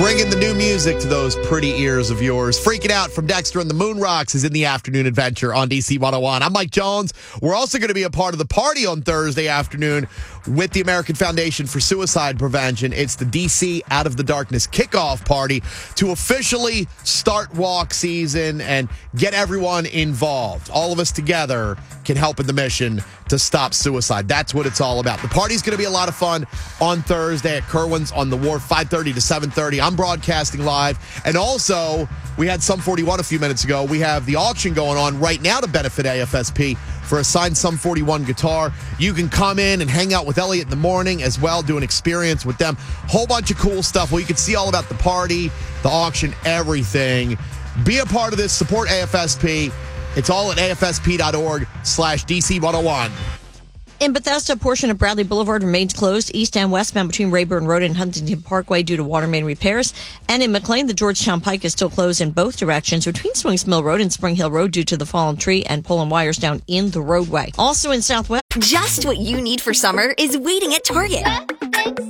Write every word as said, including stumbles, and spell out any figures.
Bringing the new music to those pretty ears of yours. Freaking Out from Dexter and the Moon Rocks is in the afternoon adventure on D C one oh one. I'm Mike Jones. We're also going to be a part of the party on Thursday afternoon with the American Foundation for Suicide Prevention. It's the D C Out of the Darkness kickoff party to officially start walk season and get everyone involved. All of us together can help in the mission to stop suicide. That's what it's all about. The party's going to be a lot of fun on Thursday at Kerwin's on the Wharf, five thirty to seven thirty. I'm broadcasting live. And also, we had Sum forty-one a few minutes ago. We have the auction going on right now to benefit A F S P for a signed Sum forty-one guitar. You can come in and hang out with Elliot in the morning as well, do an experience with them. Whole bunch of cool stuff. Well, you can see all about the party, the auction, everything. Be a part of this. Support A F S P. It's all at afsp.org slash DC101. In Bethesda, a portion of Bradley Boulevard remains closed east and westbound between Rayburn Road and Huntington Parkway due to water main repairs. And in McLean, the Georgetown Pike is still closed in both directions between Swings Mill Road and Spring Hill Road due to the fallen tree and pole and wires down in the roadway. Also in Southwest. Just what you need for summer is waiting at Target.